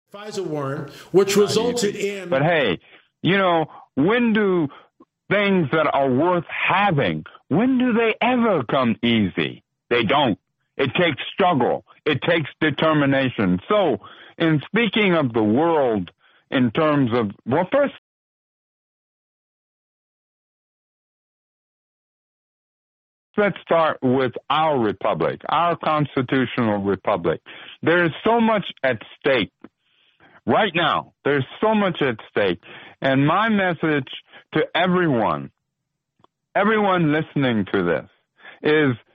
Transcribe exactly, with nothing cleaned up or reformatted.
FISA warrant, which resulted in. But hey, you know, when do things that are worth having, when do they ever come easy? They don't. It takes struggle. It takes determination. So, in speaking of the world in terms of, well, first, let's start with our republic, our constitutional republic. There is so much at stake. Right now, there's so much at stake. And my message to everyone, everyone listening to this, is